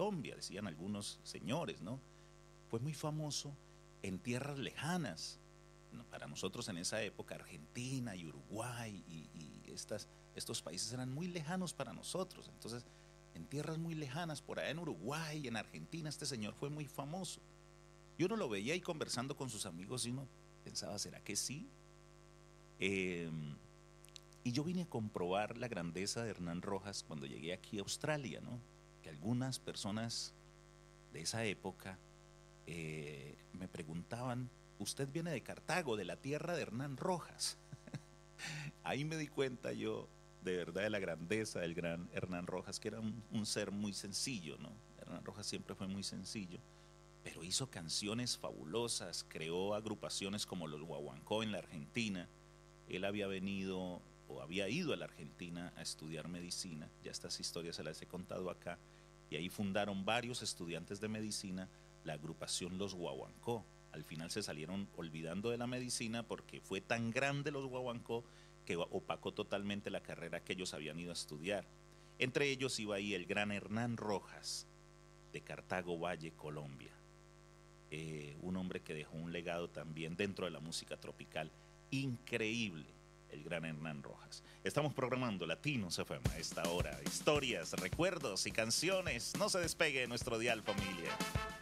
Colombia, decían algunos señores, ¿no? Fue muy famoso en tierras lejanas. No, para nosotros en esa época, Argentina y Uruguay y estos países eran muy lejanos para nosotros. Entonces, en tierras muy lejanas, por allá en Uruguay y en Argentina, este señor fue muy famoso. Y uno lo veía ahí conversando con sus amigos y uno pensaba, ¿será que sí? Eh, y yo vine a comprobar la grandeza de Hernán Rojas cuando llegué aquí a Australia, ¿no? Que algunas personas de esa época me preguntaban, ¿usted viene de Cartago, de la tierra de Hernán Rojas? Ahí me di cuenta yo de verdad de la grandeza del gran Hernán Rojas, que era un ser muy sencillo, ¿no? Hernán Rojas siempre fue muy sencillo, pero hizo canciones fabulosas, creó agrupaciones como los Guaguancó en la Argentina. Él había venido o había ido a la Argentina a estudiar medicina, ya estas historias se las he contado acá, y ahí fundaron varios estudiantes de medicina la agrupación Los Guaguancó. Al final se salieron olvidando de la medicina porque fue tan grande los Guaguancó que opacó totalmente la carrera que ellos habían ido a estudiar. Entre ellos iba ahí el gran Hernán Rojas, de Cartago Valle, Colombia. Un hombre que dejó un legado también dentro de la música tropical increíble, el gran Hernán Rojas. Estamos programando Latinos FM a esta hora. Historias, recuerdos y canciones. No se despegue de nuestro dial, familia.